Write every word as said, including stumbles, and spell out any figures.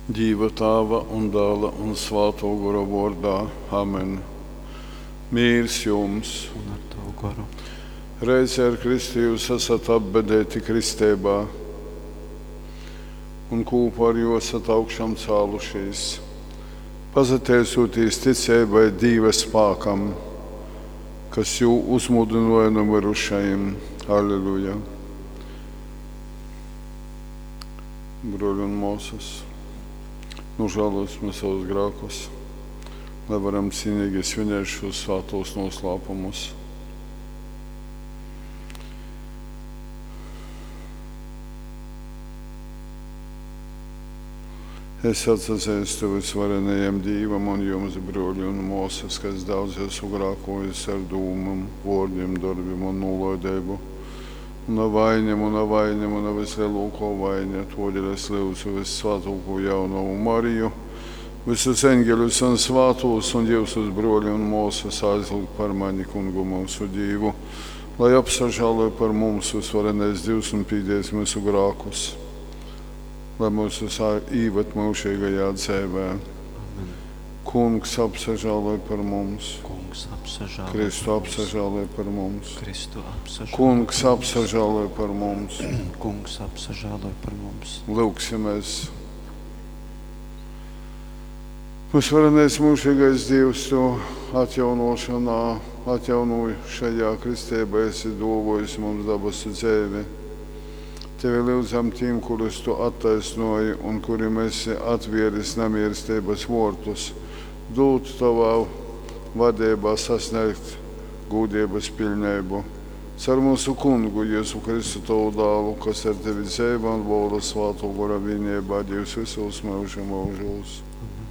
Dieva Tēva un Dēla un Svētā gara vārdā. Amen. Mīrs jums! Un ar tavu garu. Reizē ar Kristu jūs esat apbedēti kristībā, un kopā ar jūs esat augšām cēlušies, pateicoties ticībai Dieva spēkam, kas jūs uzmudināja no mirušajiem. Halleluja! Broļi un māsas, nožēlosim savus grēkus, lai varam cienīgi svinēt šos svētos noslēpumus. Es atzīstu visvarenajam Dievam un jums, broļi un māsas, kas daudz esmu grēkojis ar dūmām, vārdiem, darbiem un nolaidību. Un ar vainiem, un ar vainiem, un ar vislielāko vainu. Todēļ es lūdzu visvētāko jauno Mariju, visus eņģeļus un svētos un jūsus broļi un māsas aizlūgt par mani, kungu mūsu Dievu, lai apsažāloja par mums visvarenais Dievs un pīdēs mūsu grēkus, lai mūs īvat mūžīgajā dzīvē. Amen. Kungs apsažāloja par mums. Kungs apsažāloja Kristu apsažāloja par mums. Kristu apsažāloja. Kungs apsažāloja par mums. Kungs apsažāloja par mums. Lūksimies. Visvarenais mūžīgais Dievs, tu atjaunošanā, atjaunoju šajā kristībā esi dāvājis mums dabasu dzīvi. Tevi lūdzam tiem, kurus tu attaisnoji un kuriem esi atvieris nemierstības vārtus, dod tavā vadībā sasniegt gūdības pilnību. Caur mūsu kungu Jēzu Kristu tavu dēlu, kas ar tevi dzīvo un valda Svētā gara vienībā, Dievs visos mūžu mūžos.